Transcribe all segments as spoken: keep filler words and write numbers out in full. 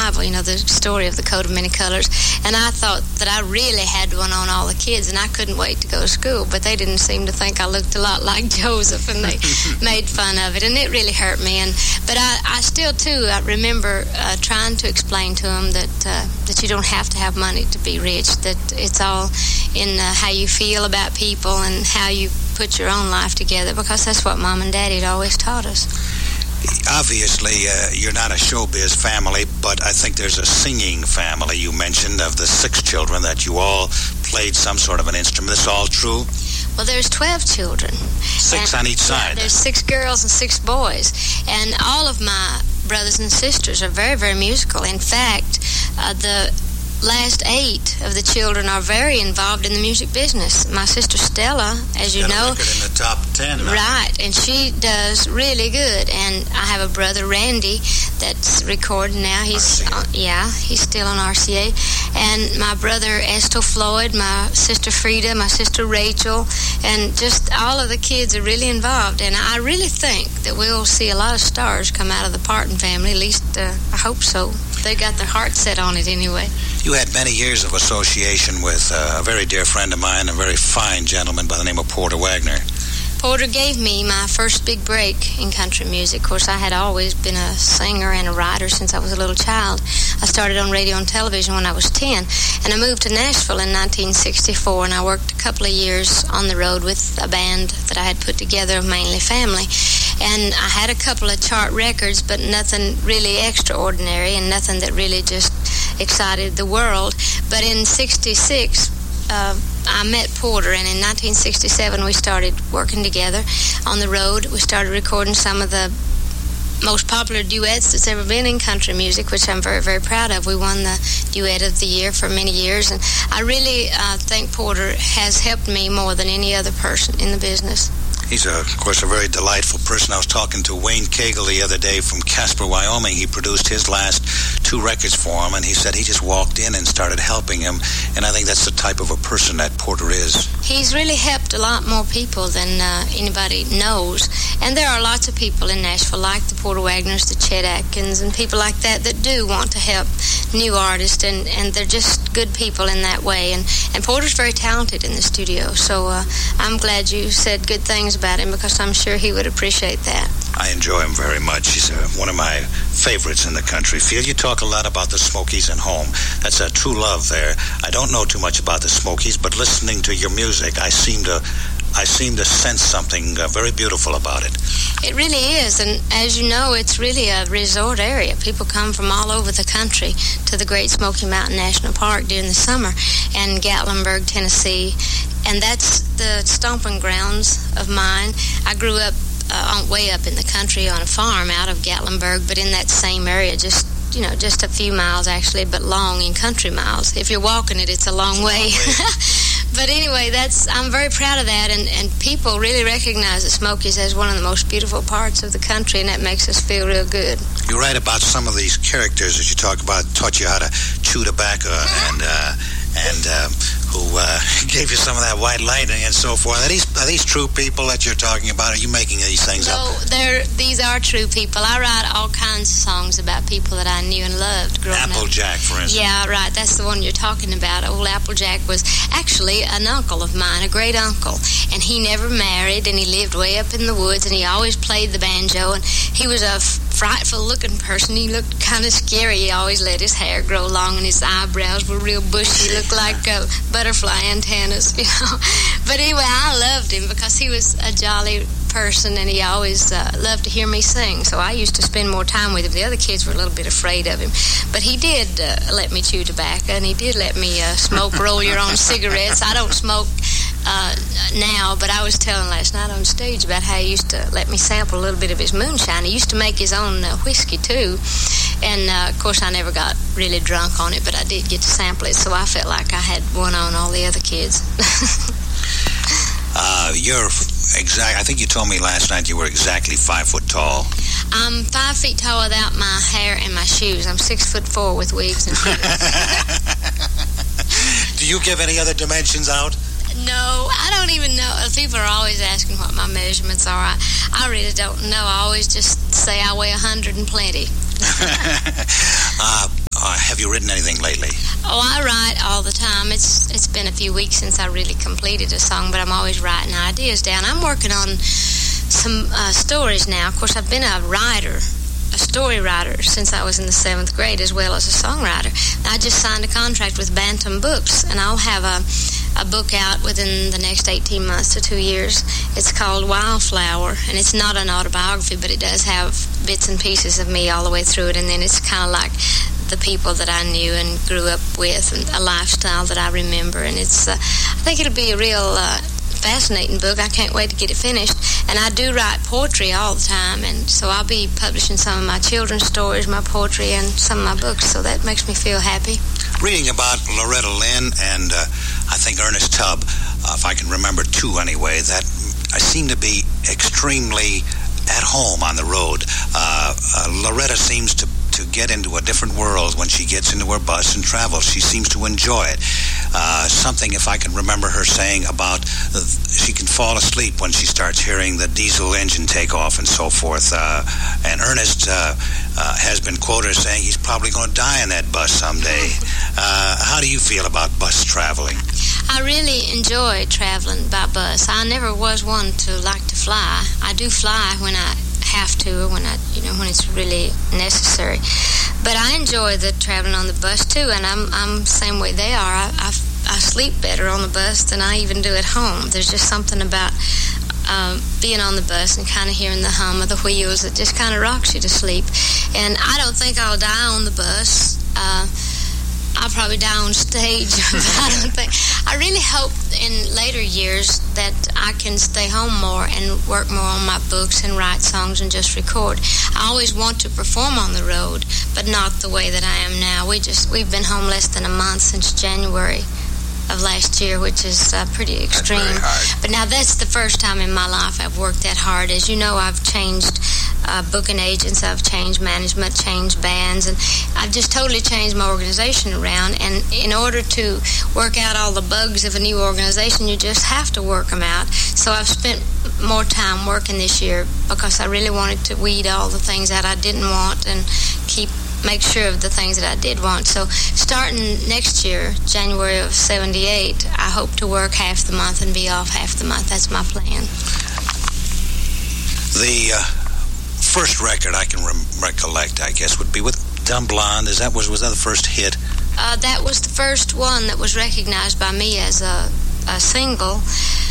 Bible, you know, the story of the coat of many colors. And I thought that I really had one on all the kids, and I couldn't wait to go to school. But they didn't seem to think I looked a lot like Joseph, and they made fun of it, and it really hurt me. And but I, I still, too, I remember uh, trying to explain to them that uh, that you don't have to have money to be rich, that it's all in uh, how you feel about people and how you put your own life together, because that's what Mom and Daddy had always taught us. Obviously, uh, you're not a showbiz family, but I think there's a singing family. You mentioned of the six children that you all played some sort of an instrument. Is this all true? Well, there's twelve children. Six and, on each side. Yeah, there's six girls and six boys. And all of my brothers and sisters are very, very musical. In fact, uh, the last eight of the children are very involved in the music business. My sister Stella, as you got know, a record in the top ten. Right? right, and she does really good. And I have a brother, Randy, that's recording now. He's uh, yeah, he's still on R C A. And my brother Estel Floyd, my sister Frida, my sister Rachel, and just all of the kids are really involved. And I really think that we'll see a lot of stars come out of the Parton family. At least uh, I hope so. They got their heart set on it anyway. You had many years of association with uh, a very dear friend of mine, a very fine gentleman by the name of Porter Wagoner. Porter gave me my first big break in country music. Of course, I had always been a singer and a writer since I was a little child. I started on radio and television when I was ten, and I moved to Nashville in nineteen sixty-four, and I worked a couple of years on the road with a band that I had put together, mainly family. And I had a couple of chart records, but nothing really extraordinary and nothing that really just excited the world. But in sixty-six, uh, I met Porter, and in nineteen sixty-seven we started working together on the road. We started recording some of the most popular duets that's ever been in country music, which I'm very, very proud of. We won the Duet of the Year for many years, and I really uh, think Porter has helped me more than any other person in the business. He's, a, of course, a very delightful person. I was talking to Wayne Cagle the other day from Casper, Wyoming. He produced his last two records for him, and he said he just walked in and started helping him, and I think that's the type of a person that Porter is. He's really helped a lot more people than uh, anybody knows, and there are lots of people in Nashville, like the Porter Wagoners, the Chet Atkins, and people like that that do want to help new artists, and, and they're just good people in that way, and, and Porter's very talented in the studio, so uh, I'm glad you said good things about him, because I'm sure he would appreciate that. I enjoy him very much. He's uh, one of my favorites in the country field. You talk a lot about the Smokies and home. That's a true love there. I don't know too much about the Smokies, but listening to your music, I seem to I seem to sense something uh, very beautiful about it. It really is, and as you know, it's really a resort area. People come from all over the country to the Great Smoky Mountain National Park during the summer, and Gatlinburg, Tennessee, and that's the stomping grounds of mine. I grew up uh, on, way up in the country on a farm out of Gatlinburg, but in that same area, just you know, just a few miles actually, but long in country miles. If you're walking it, it's a long way. But anyway, that's I'm very proud of that, and, and people really recognize the Smokies as one of the most beautiful parts of the country, and that makes us feel real good. You write about some of these characters that you talk about, taught you how to chew tobacco, and uh, and uh, who uh, gave you some of that white lightning and so forth. Are these are these true people that you're talking about? Are you making these things no, up? No, they're these are true people. I write all kinds of songs about people that I knew and loved growing up. Applejack, for instance. Yeah, right. That's the one you're talking about. Old Applejack was actually an uncle of mine, a great uncle, and he never married, and he lived way up in the woods, and he always played the banjo, and he was a frightful-looking person. He looked kind of scary. He always let his hair grow long, and his eyebrows were real bushy. He looked like uh, butterfly antennas, you know. But anyway, I loved him because he was a jolly person, and he always uh, loved to hear me sing, so I used to spend more time with him. The other kids were a little bit afraid of him, but he did uh, let me chew tobacco, and he did let me uh, smoke roll your own cigarettes. I don't smoke uh, now, but I was telling last night on stage about how he used to let me sample a little bit of his moonshine. He used to make his own uh, whiskey too, and uh, of course I never got really drunk on it, but I did get to sample it, so I felt like I had one on all the other kids. uh, you're Exactly. I think you told me last night you were exactly five foot tall. I'm five feet tall without my hair and my shoes. I'm six foot four with wigs and shoes. Do you give any other dimensions out? No, I don't even know. People are always asking what my measurements are. I, I really don't know. I always just say I weigh a hundred and plenty. uh, have you written anything lately? Oh, I write all the time. It's It's been a few weeks since I really completed a song, but I'm always writing ideas down. I'm working on some uh, stories now. Of course, I've been a writer, a story writer, since I was in the seventh grade, as well as a songwriter. I just signed a contract with Bantam Books, and I'll have a, a book out within the next eighteen months to two years. It's called Wildflower, and it's not an autobiography, but it does have bits and pieces of me all the way through it, and then it's kind of like the people that I knew and grew up with, and a lifestyle that I remember. And it's, uh, I think it'll be a real uh, fascinating book. I can't wait to get it finished. And I do write poetry all the time, and so I'll be publishing some of my children's stories, my poetry, and some of my books, so that makes me feel happy. Reading about Loretta Lynn and uh, I think Ernest Tubb, uh, if I can remember two anyway, that I seem to be extremely at home on the road. Uh, uh, Loretta seems to to get into a different world when she gets into her bus and travels. She seems to enjoy it. Uh, something, if I can remember her saying about uh, she can fall asleep when she starts hearing the diesel engine take off and so forth. Uh, and Ernest uh, uh, has been quoted as saying he's probably going to die in that bus someday. Uh, how do you feel about bus traveling? I really enjoy traveling by bus. I never was one to like to fly. I do fly when I have to, or when I, you know, when it's really necessary. But I enjoy the traveling on the bus too, and I'm I'm the same way they are. I, I, I sleep better on the bus than I even do at home. There's just something about um, being on the bus and kind of hearing the hum of the wheels that just kind of rocks you to sleep. And I don't think I'll die on the bus. Uh, I'll probably die on stage, but I don't think. I really hope in later years that I can stay home more and work more on my books and write songs and just record. I always want to perform on the road, but not the way that I am now. We just we've been home less than a month since January of last year, which is uh, pretty extreme. That's very hard. But now that's the first time in my life I've worked that hard. As you know, I've changed uh, booking agents, I've changed management, changed bands, and I've just totally changed my organization around. And in order to work out all the bugs of a new organization, you just have to work them out. So I've spent more time working this year because I really wanted to weed all the things that I didn't want and keep make sure of the things that I did want. So starting next year, January of seventy-eight, I hope to work half the month and be off half the month. That's my plan. The uh, first record I can re- recollect, I guess, would be with Dumb Blonde. Is that was was that the first hit? Uh, that was the first one that was recognized by me as a, a single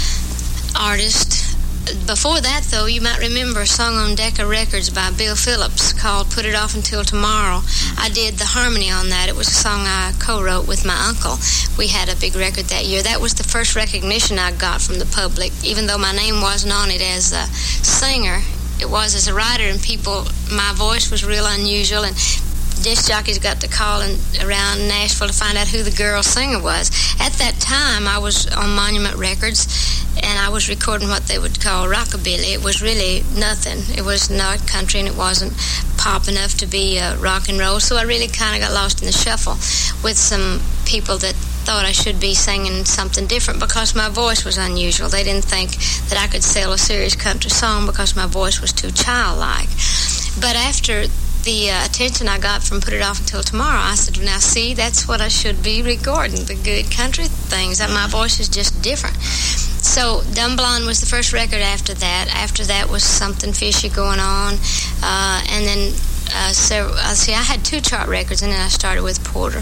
artist. Before that, though, you might remember a song on Decca Records by Bill Phillips called Put It Off Until Tomorrow. I did the harmony on that. It was a song I co-wrote with my uncle. We had a big record that year. That was the first recognition I got from the public, even though my name wasn't on it as a singer. It was as a writer, and people, my voice was real unusual, and disc jockeys got to calling around Nashville to find out who the girl singer was. At that time, I was on Monument Records, and I was recording what they would call rockabilly. It was really nothing. It was not country, and it wasn't pop enough to be uh, rock and roll. So I really kind of got lost in the shuffle with some people that thought I should be singing something different because my voice was unusual. They didn't think that I could sell a serious country song because my voice was too childlike. But after the uh, attention I got from Put It Off Until Tomorrow, I said, now see, that's what I should be recording, the good country things. That my voice is just different. So Dumb Blonde was the first record after that. After that was Something Fishy Going On. Uh, and then, uh, several, uh, see, I had two chart records, and then I started with Porter.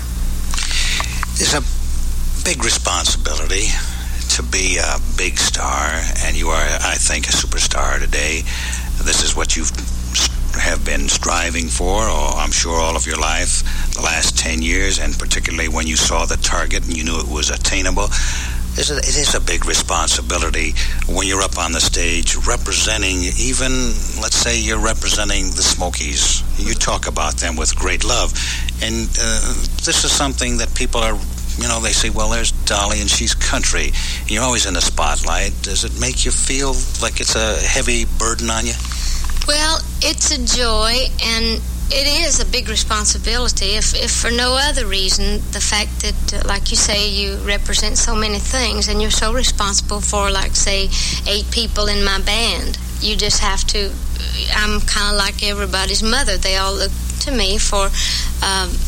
It's a big responsibility to be a big star, and you are, I think, a superstar today. This is what you've have been striving for, or I'm sure all of your life, the last ten years, and particularly when you saw the target and you knew it was attainable. It is a big responsibility when you're up on the stage representing, even, let's say you're representing the Smokies. You talk about them with great love. And uh, this is something that people are, you know, they say, well, there's Dolly and she's country. And you're always in the spotlight. Does it make you feel like it's a heavy burden on you? Well, it's a joy, and it is a big responsibility, if, if for no other reason, the fact that, uh, like you say, you represent so many things, and you're so responsible for, like, say, eight people in my band. You just have to, I'm kind of like everybody's mother. They all look to me for um,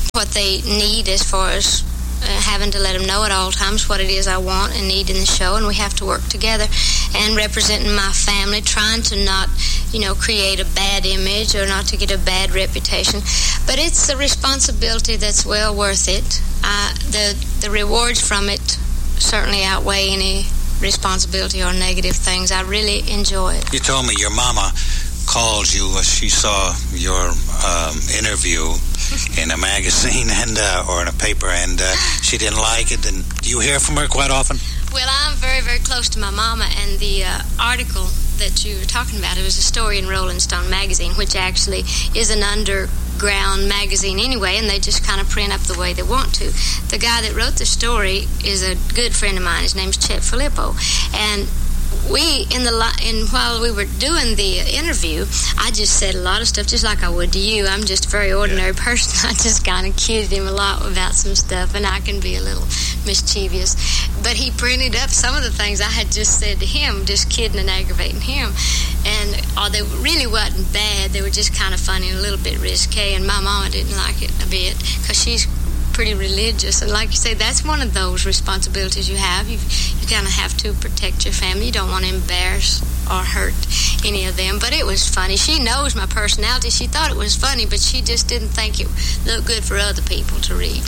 what they need as far as uh, having to let them know at all times what it is I want and need in the show, and we have to work together. And representing my family, trying to not, you know, create a bad image or not to get a bad reputation. But it's a responsibility that's well worth it. Uh, the the rewards from it certainly outweigh any responsibility or negative things. I really enjoy it. You told me your mama called you. Uh, she saw your um, interview in a magazine and uh, or in a paper, and uh, she didn't like it. And do you hear from her quite often? Well, I'm very, very close to my mama, and the uh, article that you were talking about, it was a story in Rolling Stone magazine, which actually is an underground magazine anyway, and they just kind of print up the way they want to. The guy that wrote the story is a good friend of mine. His name's Chet Filippo, and we, in the in while we were doing the interview, I just said a lot of stuff just like I would to you. I'm just a very ordinary yeah. person. I just kind of kidded him a lot about some stuff, and I can be a little mischievous. But he printed up some of the things I had just said to him, just kidding and aggravating him. And oh, they really wasn't bad. They were just kind of funny and a little bit risque, and my mama didn't like it a bit because she's pretty religious, and like you say, that's one of those responsibilities you have. You you kind of have to protect your family. You don't want to embarrass or hurt any of them. But it was funny. She knows my personality. She thought it was funny, but she just didn't think it looked good for other people to read.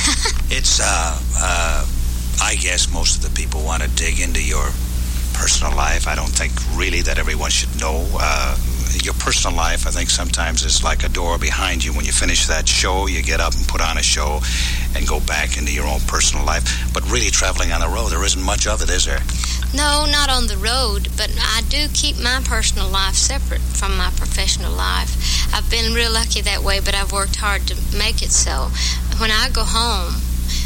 It's, uh, uh, I guess most of the people want to dig into your personal life. I don't think really that everyone should know. Uh, your personal life, I think, sometimes is like a door behind you. When you finish that show, you get up and put on a show and go back into your own personal life. But really traveling on the road, there isn't much of it, is there? No, not on the road, but I do keep my personal life separate from my professional life. I've been real lucky that way, but I've worked hard to make it so. When I go home,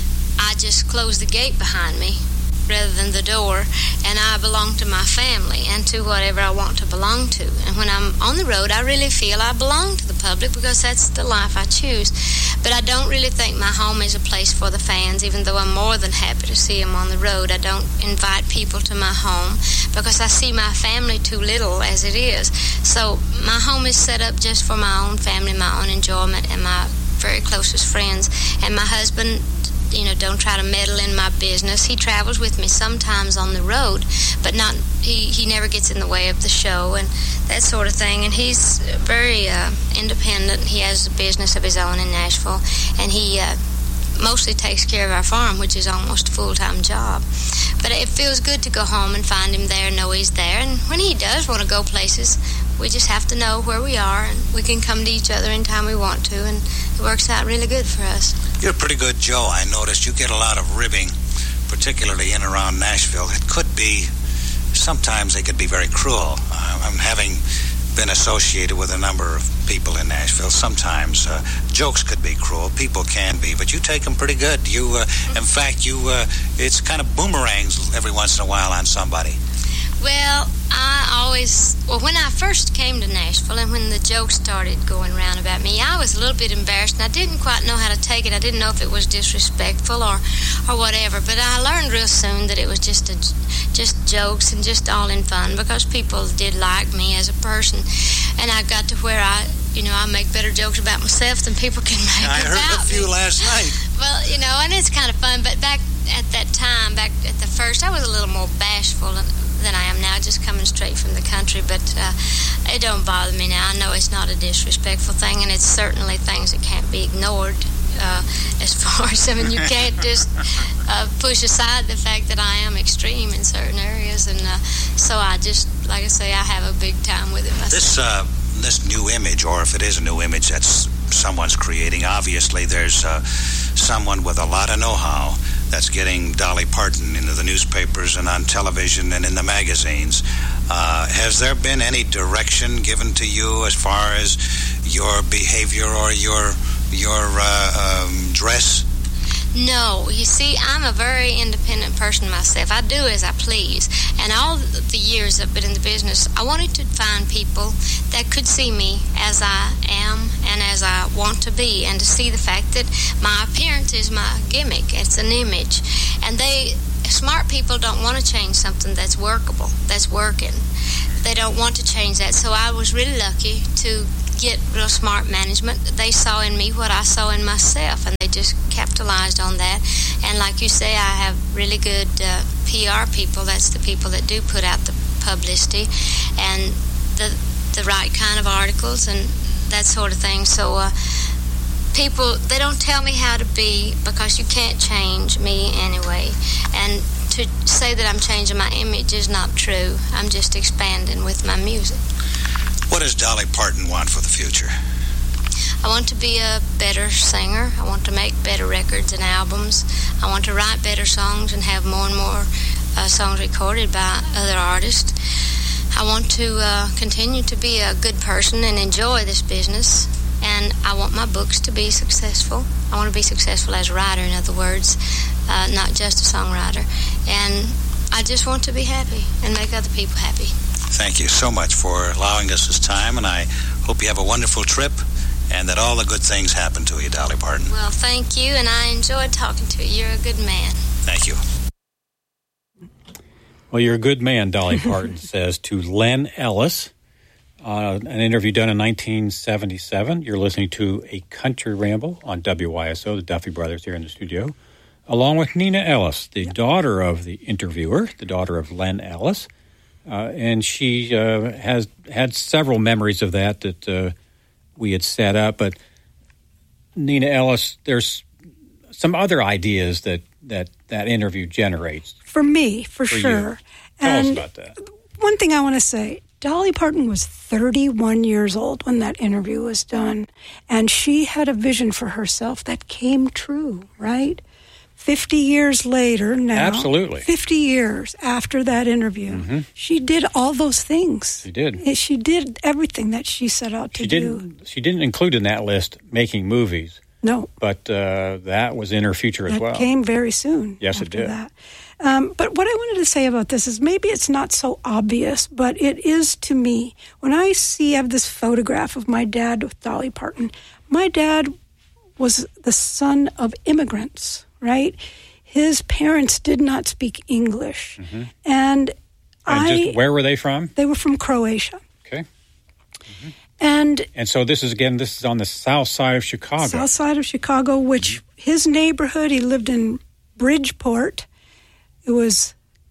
I just close the gate behind me rather than the door, and I belong to my family and to whatever I want to belong to. And when I'm on the road, I really feel I belong to the public because that's the life I choose. But I don't really think my home is a place for the fans, even though I'm more than happy to see them on the road. I don't invite people to my home because I see my family too little as it is. So my home is set up just for my own family, my own enjoyment, and my very closest friends. And my husband, you know, don't try to meddle in my business. He travels with me sometimes on the road, but not he, he never gets in the way of the show and that sort of thing. And he's very uh, independent. He has a business of his own in Nashville, and he uh, mostly takes care of our farm, which is almost a full-time job. But it feels good to go home and find him there, know he's there. And when he does want to go places, we just have to know where we are, and we can come to each other anytime we want to, and it works out really good for us. You're a pretty good Joe. I noticed you get a lot of ribbing, particularly in and around Nashville. It could be, sometimes they could be very cruel. I'm having been associated with a number of people in Nashville. Sometimes uh, jokes could be cruel. People can be, but you take them pretty good. You, uh, in fact, you uh, it's kind of boomerangs every once in a while on somebody. Well, I always, well, when I first came to Nashville and when the jokes started going around about me, I was a little bit embarrassed, and I didn't quite know how to take it. I didn't know if it was disrespectful or, or whatever, but I learned real soon that it was just a, just jokes and just all in fun because people did like me as a person, and I got to where I, you know, I make better jokes about myself than people can make I about me. I heard a few last night. Well, you know, and it's kind of fun, but back at that time, back at the first, I was a little more bashful than, than I am now, just coming straight from the country, but uh, it don't bother me now. I know it's not a disrespectful thing, and it's certainly things that can't be ignored uh, as far as, I mean, you can't just uh, push aside the fact that I am extreme in certain areas, and uh, so I just, like I say, I have a big time with it myself. This, uh, this new image, or if it is a new image that's someone's creating, obviously there's uh, someone with a lot of know-how that's getting Dolly Parton into the newspapers and on television and in the magazines. Uh, has there been any direction given to you as far as your behavior or your your uh, um, dress? No. You see, I'm a very independent person myself. I do as I please. And all the years I've been in the business, I wanted to find people that could see me as I am and as I want to be, and to see the fact that my appearance is my gimmick. It's an image. And they, smart people don't want to change something that's workable, that's working. They don't want to change that. So I was really lucky to get real smart management. They saw in me what I saw in myself, and they just capitalized on that. And like you say, I have really good uh, P R people. That's the people that do put out the publicity and the the right kind of articles and that sort of thing. So uh, people, they don't tell me how to be, because you can't change me anyway. And to say that I'm changing my image is not true. I'm just expanding with my music. What does Dolly Parton want for the future? I want to be a better singer. I want to make better records and albums. I want to write better songs and have more and more uh, songs recorded by other artists. I want to uh, continue to be a good person and enjoy this business. And I want my books to be successful. I want to be successful as a writer, in other words, uh, not just a songwriter. And I just want to be happy and make other people happy. Thank you so much for allowing us this time, and I hope you have a wonderful trip and that all the good things happen to you, Dolly Parton. Well, thank you, and I enjoyed talking to you. You're a good man. Thank you. Well, you're a good man, Dolly Parton says to Len Ellis. Uh, an interview done in nineteen seventy-seven. You're listening to A Country Ramble on W Y S O, the Duffy Brothers here in the studio, along with Nina Ellis, the daughter of the interviewer, the daughter of Len Ellis. Uh, and she uh, has had several memories of that that uh, we had set up. But Nina Ellis, there's some other ideas that that, that interview generates. For me, for, for sure. You. Tell and us about that. One thing I want to say, Dolly Parton was thirty-one years old when that interview was done. And she had a vision for herself that came true, right? fifty years later now. Absolutely. fifty years after that interview. Mm-hmm. She did all those things. She did. She did everything that she set out to she do. Didn't, she didn't include in that list making movies. No. But uh, that was in her future as that well. That came very soon. Yes, it did. That. Um, but what I wanted to say about this is maybe it's not so obvious, but it is to me. When I see, I have this photograph of my dad with Dolly Parton. My dad was the son of immigrants, right? His parents did not speak English. Mm-hmm. And, and I... Just, where were they from? They were from Croatia. Okay. Mm-hmm. And and so this is, again, this is on the south side of Chicago. South side of Chicago, which mm-hmm. his neighborhood, he lived in Bridgeport. It was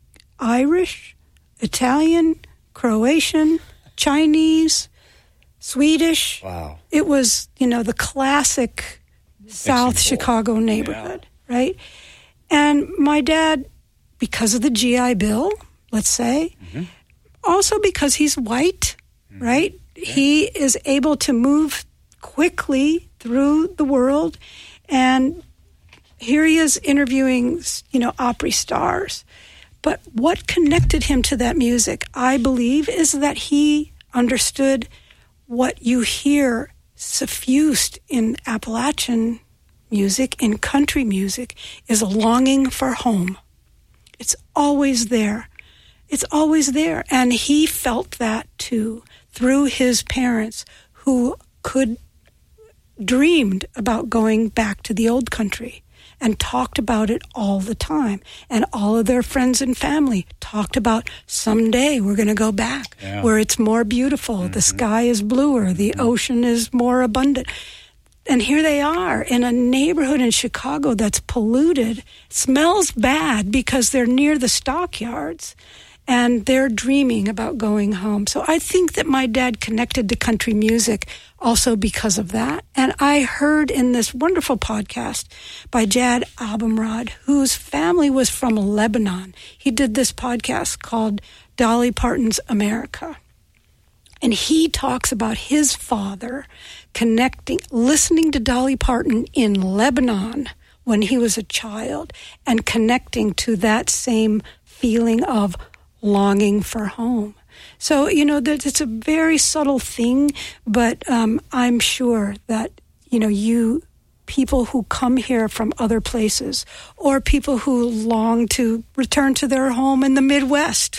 Irish, Italian, Croatian, Chinese, Swedish. Wow. It was, you know, the classic South Chicago neighborhood, yeah. right? And my dad, because of the G I Bill, let's say, mm-hmm. also because he's white, mm-hmm. right? Yeah. He is able to move quickly through the world, and here he is interviewing, you know, opera stars. But what connected him to that music, I believe, is that he understood what you hear suffused in Appalachian music, in country music, is a longing for home. It's always there. It's always there. And he felt that, too, through his parents, who could dreamed about going back to the old country and talked about it all the time. And all of their friends and family talked about, someday we're going to go back, yeah. where it's more beautiful, mm-hmm. the sky is bluer, the mm-hmm. ocean is more abundant. And here they are in a neighborhood in Chicago that's polluted, smells bad because they're near the stockyards, and they're dreaming about going home. So I think that my dad connected to country music also because of that. And I heard in this wonderful podcast by Jad Abumrad, whose family was from Lebanon. He did this podcast called Dolly Parton's America. And he talks about his father connecting, listening to Dolly Parton in Lebanon when he was a child, and connecting to that same feeling of longing for home. So, you know, it's a very subtle thing, but um, I'm sure that, you know, you, people who come here from other places, or people who long to return to their home in the Midwest,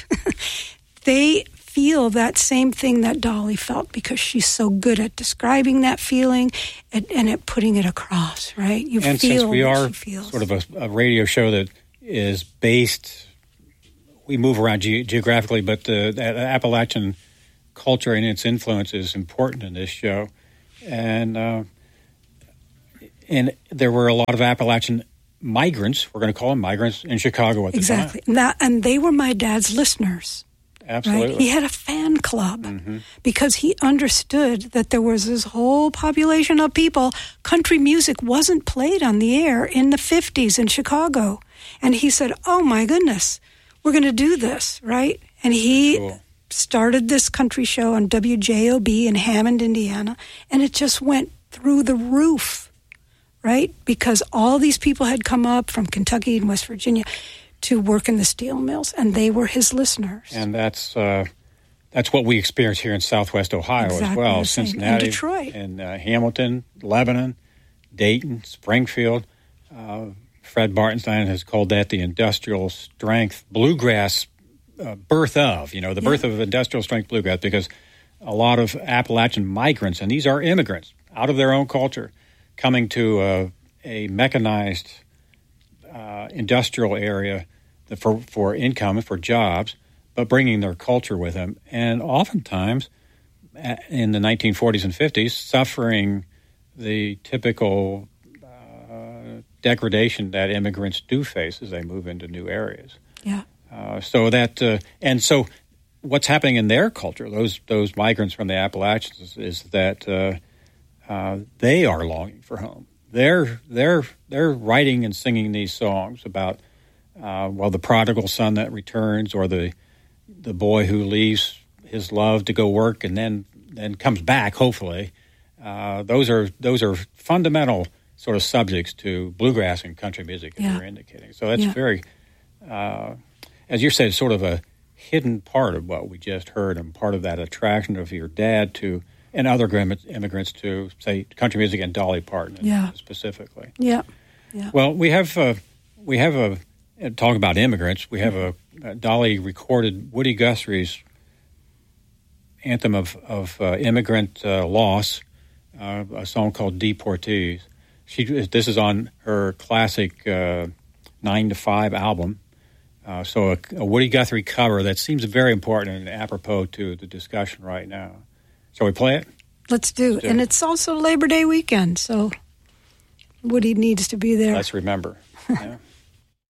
they feel that same thing that Dolly felt, because she's so good at describing that feeling and, and at putting it across, right? You and feel since we what are she feels. Sort of a, a radio show that is based, we move around ge- geographically, but the, the Appalachian culture and its influence is important in this show. And uh, and there were a lot of Appalachian migrants, we're going to call them migrants, in Chicago at the exactly. time. Exactly. And they were my dad's listeners. Absolutely. Right? He had a fan club mm-hmm. because he understood that there was this whole population of people. Country music wasn't played on the air in the fifties in Chicago. And he said, oh, my goodness, we're going to do this, right? And he cool. started this country show on W J O B in Hammond, Indiana, and it just went through the roof, right? Because all these people had come up from Kentucky and West Virginia to work in the steel mills, and they were his listeners. And that's uh, that's what we experience here in Southwest Ohio exactly as well. the same. Cincinnati, and Detroit, and uh, Hamilton, Lebanon, Dayton, Springfield. Uh, Fred Bartenstein has called that the industrial strength bluegrass uh, birth of, you know, the birth yeah. of industrial strength bluegrass, because a lot of Appalachian migrants, and these are immigrants out of their own culture, coming to uh, a mechanized uh, industrial area for, for income and for jobs, but bringing their culture with them. And oftentimes, in the nineteen forties and fifties, suffering the typical uh, degradation that immigrants do face as they move into new areas. Yeah. Uh, so that uh, and so, what's happening in their culture? Those those migrants from the Appalachians is, is that uh, uh, they are longing for home. They're they're they're writing and singing these songs about uh, well, the prodigal son that returns, or the the boy who leaves his love to go work and then then comes back. Hopefully, uh, those are those are fundamental sort of subjects to bluegrass and country music, as yeah. you're indicating. So that's yeah. very, uh, as you said, sort of a hidden part of what we just heard, and part of that attraction of your dad to, and other immigrants to, say, country music and Dolly Parton yeah. specifically. Yeah. yeah. Well, we have uh, we have a talking about immigrants. We have a, a Dolly recorded Woody Guthrie's anthem of of uh, immigrant uh, loss, uh, a song called "Deportees." She this is on her classic uh, Nine to Five album. Uh, so a, a Woody Guthrie cover that seems very important and apropos to the discussion right now. Shall we play it? Let's do Let's it. do And it. it's also Labor Day weekend, so Woody needs to be there. Let's remember. Yeah.